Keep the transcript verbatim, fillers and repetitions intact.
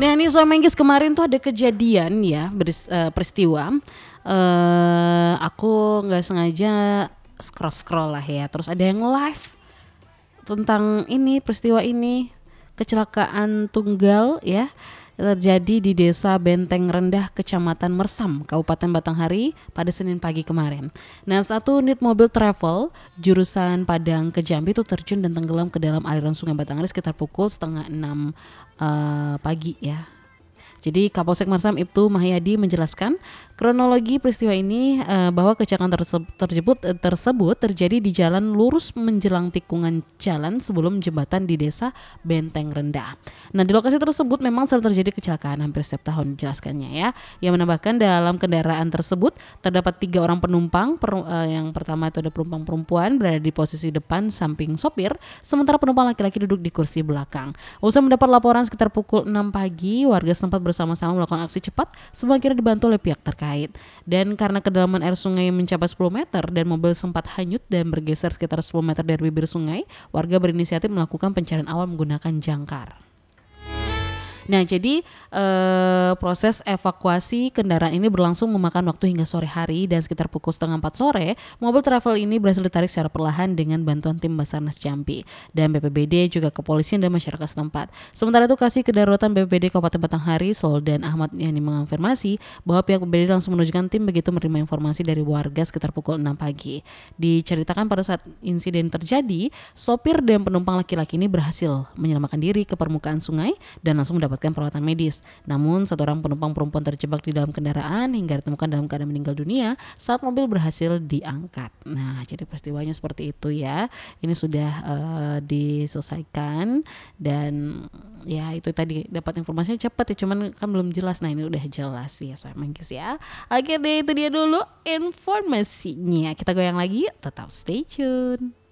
Nah ini Soe Manggis kemarin tuh ada kejadian ya beris, uh, peristiwa. Uh, aku nggak sengaja scroll scroll lah ya. Terus ada yang live tentang ini peristiwa ini kecelakaan tunggal ya terjadi di Desa Benteng Rendah, Kecamatan Mersam, Kabupaten Batanghari pada Senin pagi kemarin. Nah, satu unit mobil travel jurusan Padang ke Jambi itu terjun dan tenggelam ke dalam aliran Sungai Batanghari sekitar pukul setengah enam uh, pagi ya. Jadi Kapolsek Mersam Ibtu Mahyadi menjelaskan kronologi peristiwa ini uh, bahwa kecelakaan tersebut, tersebut, tersebut terjadi di jalan lurus menjelang tikungan jalan sebelum jembatan di Desa Benteng Rendah. Nah di lokasi tersebut memang selalu terjadi kecelakaan hampir setiap tahun dijelaskannya ya. Yang menambahkan dalam kendaraan tersebut terdapat tiga orang penumpang. Per, uh, yang pertama itu ada penumpang perempuan berada di posisi depan samping sopir, sementara penumpang laki-laki duduk di kursi belakang. Usai mendapat laporan sekitar pukul enam pagi, warga setempat bersama-sama melakukan aksi cepat sebelum akhirnya dibantu oleh pihak terkait. Dan karena kedalaman air sungai mencapai sepuluh meter dan mobil sempat hanyut dan bergeser sekitar sepuluh meter dari bibir sungai, warga berinisiatif melakukan pencarian awal menggunakan jangkar. Nah jadi eh, proses evakuasi kendaraan ini berlangsung memakan waktu hingga sore hari dan sekitar pukul setengah empat sore mobil travel ini berhasil ditarik secara perlahan dengan bantuan tim Basarnas Jambi dan B P B D juga kepolisian dan masyarakat setempat. Sementara itu Kasih Kedaruratan B P B D Kabupaten Batanghari Soldan Ahmad Yani mengonfirmasi bahwa pihak B P B D langsung menunjukkan tim begitu menerima informasi dari warga sekitar pukul enam pagi. Diceritakan pada saat insiden terjadi, sopir dan penumpang laki-laki ini berhasil menyelamatkan diri ke permukaan sungai dan langsung mendapat mendapatkan perawatan medis. Namun satu orang penumpang perempuan terjebak di dalam kendaraan hingga ditemukan dalam keadaan meninggal dunia saat mobil berhasil diangkat. Nah, jadi peristiwanya seperti itu ya. Ini sudah uh, diselesaikan dan ya itu tadi dapat informasinya cepat ya, cuman kan belum jelas. Nah, ini udah jelas ya Soe Manggis ya. Oke deh, itu dia dulu informasinya. Kita goyang lagi, tetap stay tune.